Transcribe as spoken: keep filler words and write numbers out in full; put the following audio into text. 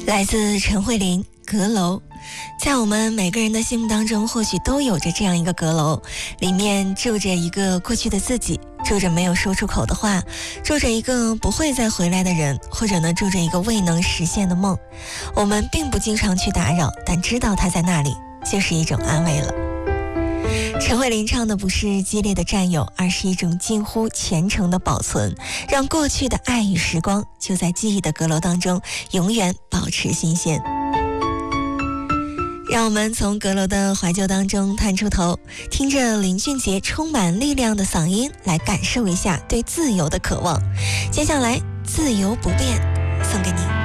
来自陈慧琳，阁楼。在我们每个人的心目当中，或许都有着这样一个阁楼，里面住着一个过去的自己，住着没有说出口的话，住着一个不会再回来的人，或者呢，住着一个未能实现的梦。我们并不经常去打扰，但知道他在那里，就是一种安慰了。陈慧琳唱的不是激烈的占有，而是一种近乎虔诚的保存，让过去的爱与时光就在记忆的阁楼当中永远保持新鲜。让我们从阁楼的怀旧当中探出头，听着林俊杰充满力量的嗓音，来感受一下对自由的渴望。接下来，自由不变，送给你。